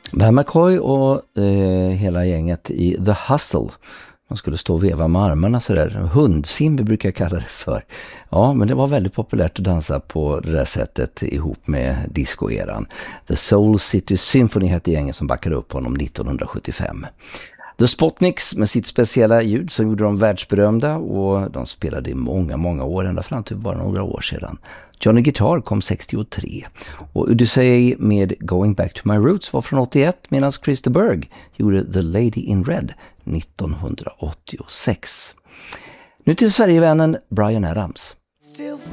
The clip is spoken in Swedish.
Bear McCoy och hela gänget i The Hustle. Man skulle stå och veva med armarna sådär. Hundsim brukar jag kalla det för. Ja, men det var väldigt populärt att dansa på det där sättet ihop med discoeran. The Soul City Symphony hette gänget som backade upp honom 1975. The Spotniks med sitt speciella ljud som gjorde dem världsberömda, och de spelade i många år, ända fram till bara några år sedan. Johnny Guitar kom 63 och Odyssey med Going Back to My Roots var från 81, medan Chris de Burgh gjorde The Lady in Red 1986. Nu till Sverigevännen Bryan Adams.